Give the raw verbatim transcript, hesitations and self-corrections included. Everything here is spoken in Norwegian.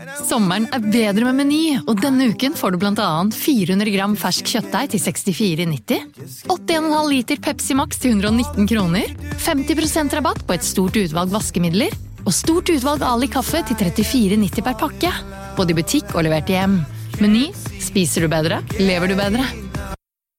Sommeren er bedre med Meny, og denne uken får du blant annet fire hundre gram fersk kjøttdeig til sekstifire nitti, åtte komma fem liter Pepsi Max til hundre og nitten kroner, femti prosent rabatt på et stort utvalg vaskemidler, og stort utvalg Ali kaffe til trettifire nitti per pakke, både i butikk og levert hjem. Meny, spiser du bedre, lever du bedre.